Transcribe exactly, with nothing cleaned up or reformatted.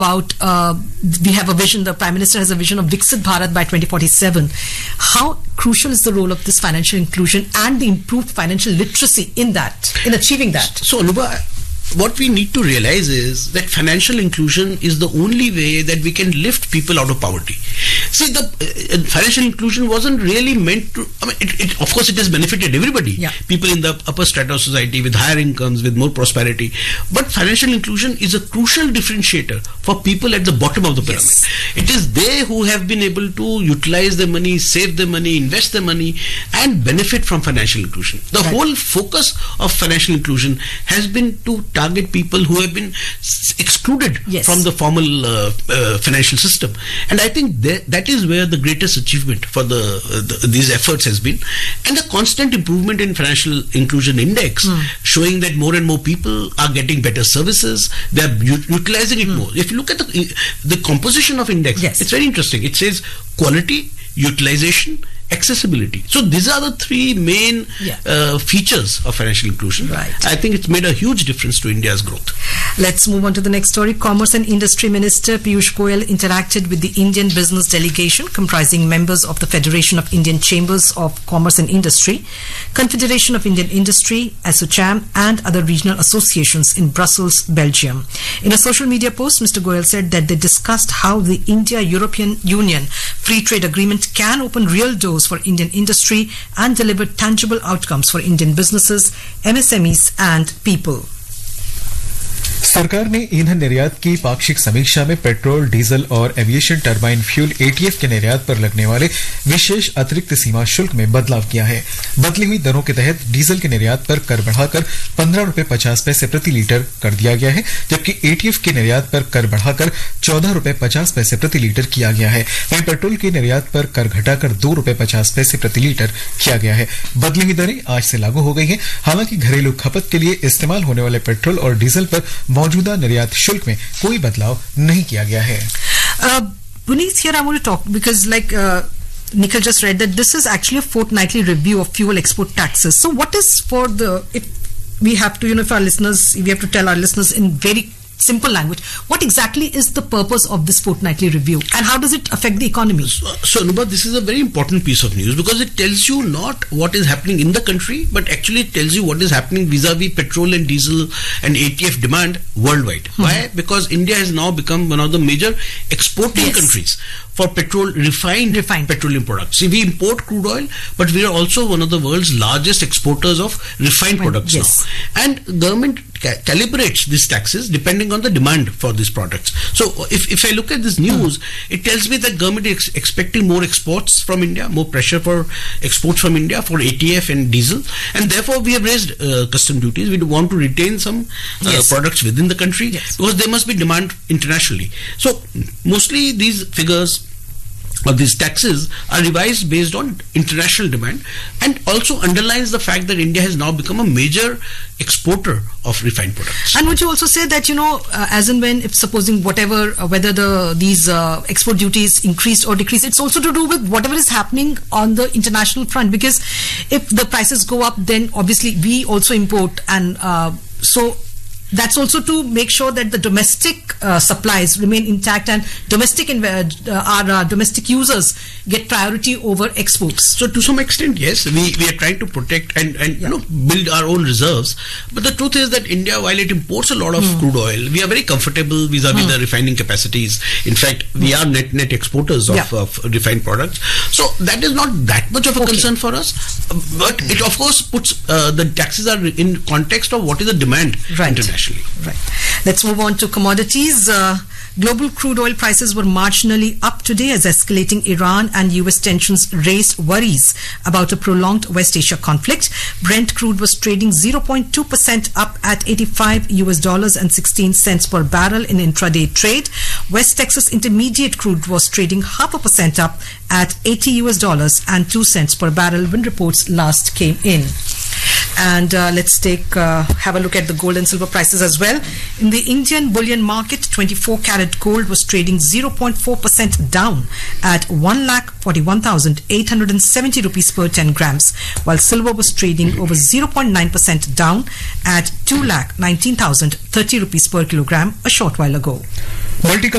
about uh, we have a vision, the Prime Minister has a vision of Viksit Bharat by twenty forty-seven. How crucial is the role of this financial inclusion and the improved financial literacy in that, in achieving that? So, Anubha, what we need to realize is that financial inclusion is the only way that we can lift people out of poverty. See, the uh, financial inclusion wasn't really meant to, I mean, it, it, of course it has benefited everybody. Yeah. People in the upper strata of society with higher incomes, with more prosperity. But financial inclusion is a crucial differentiator for people at the bottom of the pyramid. Yes. It is they who have been able to utilize their money, save their money, invest their money, and benefit from financial inclusion. The Right. whole focus of financial inclusion has been to target people who have been s- excluded Yes. from the formal uh, uh, financial system. And I think that, that is where the greatest achievement for the, uh, the these efforts has been. And the constant improvement in financial inclusion index Mm. showing that more and more people are getting better services, they are u- utilizing it more. If you look at the, the composition of index, Yes. it's very interesting. It says quality, utilization, accessibility. So these are the three main Yeah. uh, features of financial inclusion. Right. I think it's made a huge difference to India's growth. Let's move on to the next story. Commerce and Industry Minister Piyush Goyal interacted with the Indian business delegation comprising members of the Federation of Indian Chambers of Commerce and Industry, Confederation of Indian Industry, ASSOCHAM, and other regional associations in Brussels, Belgium. In a social media post, Mister Goyal said that they discussed how the India-European Union Free Trade Agreement can open real doors for Indian industry and deliver tangible outcomes for Indian businesses, M S M Es, and people. सरकार ने ईंधन निर्यात की पाक्षिक समीक्षा में petrol, diesel और aviation turbine fuel ETF के निर्यात पर लगने वाले विशेष अतिरिक्त सीमा शुल्क में बदलाव किया है। बदली हुई दरों के तहत डीजल के निर्यात पर कर बढ़ाकर पंद्रह रुपए पचास पैसे प्रति लीटर कर दिया गया है, जबकि एटीएफ के निर्यात पर कर बढ़ाकर चौदह रुपए पचास पैसे प्रति लीटर किया गया है। वहीं पेट्रोल के निर्यात पर कर घटाकर दो रुपए पचास पैसे प्रति लीटर किया गया है। बदली हुई दरें आज से लागू हो गई हैं। हालांकि घरेलू खपत के लिए इस्तेमाल होने वाले पेट्रोल और डीजल पर मौजूदा निर्यात शुल्क में कोई बदलाव नहीं किया गया है। Uh, Puneet, here I want to talk because like uh, Nikhil just read that this is actually a fortnightly review of fuel export taxes. So what is for the, if we have to, you know, if our listeners, we have to tell our listeners in very simple language, what exactly is the purpose of this fortnightly review and how does it affect the economy? So, so Anubha, this is a very important piece of news because it tells you not what is happening in the country, but actually it tells you what is happening vis-a-vis petrol and diesel and A T F demand worldwide. Mm-hmm. Why? Because India has now become one of the major exporting Yes. countries for petrol, refined, Refined. petroleum products. See, we import crude oil, but we are also one of the world's largest exporters of refined Right. products Yes. now. And government ca- calibrates these taxes depending on the demand for these products. So if, if I look at this news, mm. it tells me that government is ex- expecting more exports from India, more pressure for exports from India for A T F and diesel, and therefore we have raised uh, custom duties. We want to retain some uh, Yes. products within the country Yes. because there must be demand internationally. So mostly these figures or these taxes are revised based on international demand and also underlines the fact that India has now become a major exporter of refined products. And would you also say that, you know, uh, as and when, if supposing whatever, uh, whether the these uh, export duties increased or decreased, it's also to do with whatever is happening on the international front, because if the prices go up, then obviously we also import, and uh, so that's also to make sure that the domestic uh, supplies remain intact and domestic inv- uh, our uh, domestic users get priority over exports. So to some extent, yes, we, we are trying to protect and, and Yeah. you know build our own reserves. But the truth is that India, while it imports a lot of Mm. crude oil, we are very comfortable vis-a-vis the refining capacities. In fact, we are net net exporters of, Yeah. of refined products. So that is not that much of a Okay. concern for us. But it of course puts uh, the taxes are in context of what is the demand Right. internationally. Right. Let's move on to commodities. Uh, global crude oil prices were marginally up today as escalating Iran and U S tensions raised worries about a prolonged West Asia conflict. Brent crude was trading zero point two percent up at eighty-five U S dollars and sixteen cents per barrel in intraday trade. West Texas Intermediate crude was trading half a percent up at eighty U S dollars and two cents per barrel when reports last came in. And uh, let's take uh, have a look at the gold and silver prices as well. In the Indian bullion market, twenty-four karat gold was trading zero point four percent down at one lakh forty-one thousand eight hundred seventy rupees per ten grams, while silver was trading over zero point nine percent down at two lakh nineteen thousand thirty rupees per kilogram a short while ago. Multi